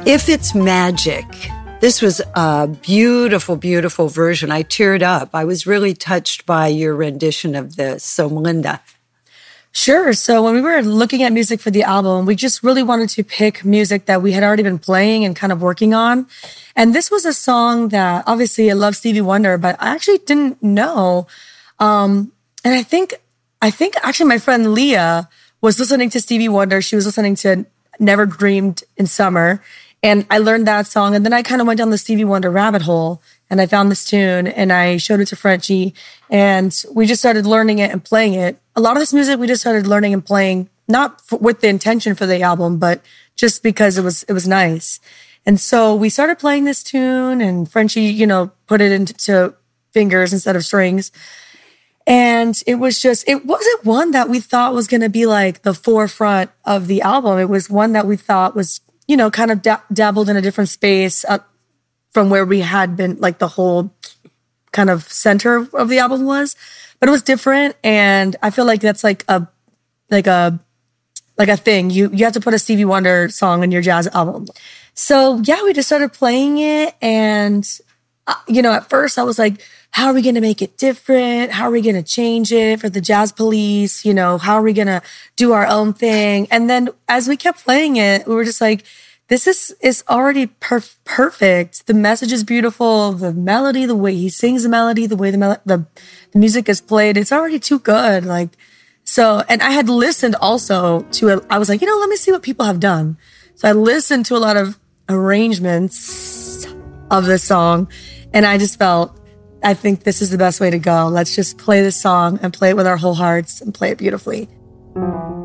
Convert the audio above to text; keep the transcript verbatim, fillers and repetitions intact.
If It's Magic. This was a beautiful, beautiful version. I teared up. I was really touched by your rendition of this. So, Melinda. Sure. So when we were looking at music for the album, we just really wanted to pick music that we had already been playing and kind of working on. And this was a song that, obviously, I love Stevie Wonder, but I actually didn't know. Um, and I think, I think actually my friend Leah was listening to Stevie Wonder. She was listening to Never Dreamed in Summer. And I learned that song. And then I kind of went down the Stevie Wonder rabbit hole and I found this tune and I showed it to Frenchie and we just started learning it and playing it. A lot of this music we just started learning and playing, not f- with the intention for the album, but just because it was, it was nice. And so we started playing this tune and Frenchie, you know, put it into fingers instead of strings. And it was just, it wasn't one that we thought was going to be like the forefront of the album. It was one that we thought was, you know, kind of da- dabbled in a different space up from where we had been, like the whole kind of center of the album was, but it was different. And I feel like that's like a, like a, like a thing. You, you have to put a Stevie Wonder song in your jazz album. So yeah, we just started playing it. And, uh, you know, at first I was like, how are we going to make it different? How are we going to change it for the Jazz Police? You know, how are we going to do our own thing? And then as we kept playing it, we were just like, this is, is already perf- perfect. The message is beautiful. The melody, the way he sings the melody, the way the, mel- the, the music is played, it's already too good. Like, so, and I had listened also to it. I was like, you know, let me see what people have done. So I listened to a lot of arrangements of this song and I just felt, I think this is the best way to go. Let's just play this song and play it with our whole hearts and play it beautifully.